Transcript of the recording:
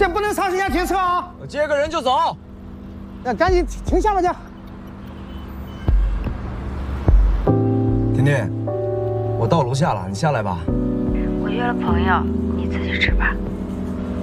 这不能长时间停车啊！ 我接个人就走。 那赶紧停下吧去。 甜甜，我到楼下了，你下来吧。 我约了朋友，你自己吃吧。